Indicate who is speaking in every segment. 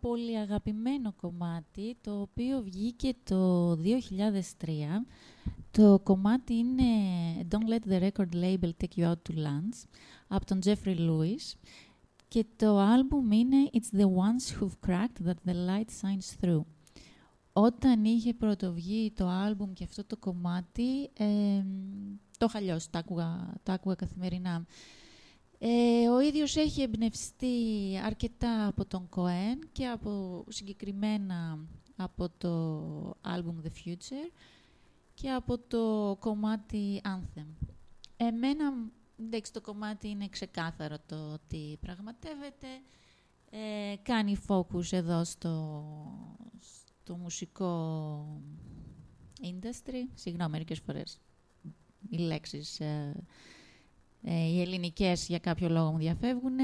Speaker 1: πολύ αγαπημένο κομμάτι, το οποίο βγήκε το 2003. Το κομμάτι είναι Don't Let the Record Label Take You Out to Lunch, από τον Jeffrey Lewis. Και το άλμπουμ είναι It's the ones who've cracked that the light shines through. Όταν είχε πρωτοβγεί το άλμπουμ και αυτό το κομμάτι, το είχα λιώσει, το άκουγα καθημερινά. Ο ίδιος έχει εμπνευστεί αρκετά από τον Cohen και συγκεκριμένα από το άλμπουμ The Future και από το κομμάτι Anthem. Εμένα, εντάξει, το κομμάτι είναι ξεκάθαρο το τι πραγματεύεται. Κάνει focus εδώ στο μουσικό industry. Συγγνώμη, μερικές φορές οι λέξεις, οι ελληνικές για κάποιο λόγο μου διαφεύγουν.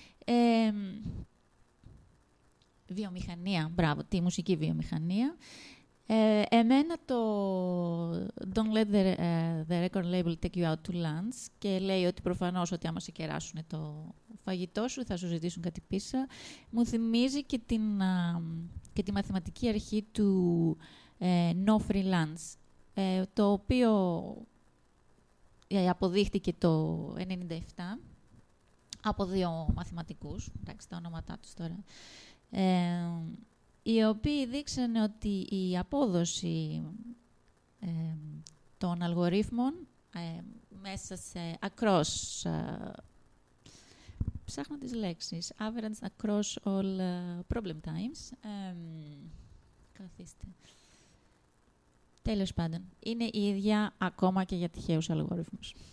Speaker 1: Βιομηχανία, μπράβο, τη μουσική βιομηχανία. Εμένα το Don't let the record label take you out to lunch, και λέει ότι προφανώς ότι άμα σε κεράσουν το φαγητό σου θα σου ζητήσουν κάτι πίσω, μου θυμίζει και τη μαθηματική αρχή του no free lunch, το οποίο αποδείχτηκε το 1997 από δύο μαθηματικούς, εντάξει, τα ονόματά τους τώρα, οι οποίοι δείξανε ότι η απόδοση των αλγορίθμων μέσα σε across, ψάχνω τις λέξεις, average across all problem times, καθίστε. Τέλος πάντων, είναι η ίδια ακόμα και για τυχαίους αλγορίθμους.